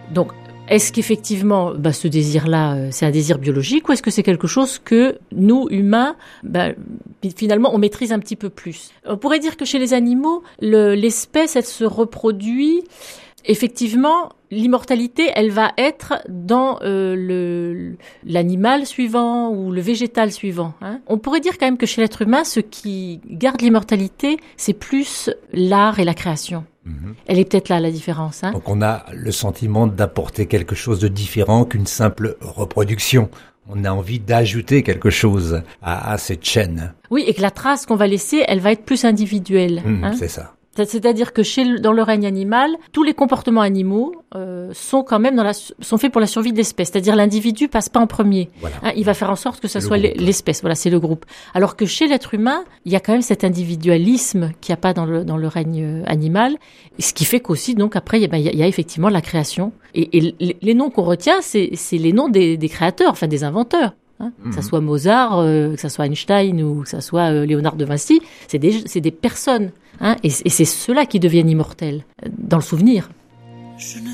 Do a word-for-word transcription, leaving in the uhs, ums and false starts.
Donc, est-ce qu'effectivement, bah, ce désir-là, euh, c'est un désir biologique ou est-ce que c'est quelque chose que nous, humains, bah, finalement, on maîtrise un petit peu plus? On pourrait dire que chez les animaux, le, l'espèce, elle se reproduit. Effectivement, l'immortalité, elle va être dans euh, le, l'animal suivant ou le végétal suivant. Hein. On pourrait dire quand même que chez l'être humain, ce qui garde l'immortalité, c'est plus l'art et la création. Mmh. Elle est peut-être là la différence. Hein. Donc on a le sentiment d'apporter quelque chose de différent qu'une simple reproduction. On a envie d'ajouter quelque chose à, à cette chaîne. Oui, et que la trace qu'on va laisser, elle va être plus individuelle. Mmh, hein. C'est ça. C'est-à-dire que chez, dans le règne animal, tous les comportements animaux euh, sont quand même dans la, sont faits pour la survie de l'espèce. C'est-à-dire l'individu passe pas en premier. Voilà. Hein, il va faire en sorte que ça soit l'espèce. Voilà, c'est le groupe. Alors que chez l'être humain, il y a quand même cet individualisme qu'il n'y a pas dans le, dans le règne animal. Ce qui fait qu'aussi, donc après, il y a, il y a effectivement la création. Et, et les, les noms qu'on retient, c'est, c'est les noms des, des créateurs, enfin des inventeurs. Hein, mmh. Que ça soit Mozart, euh, que ça soit Einstein ou que ça soit euh, Léonard de Vinci, c'est des, c'est des personnes. Hein, et, et c'est ceux-là qui deviennent immortels, euh, dans le souvenir. Je ne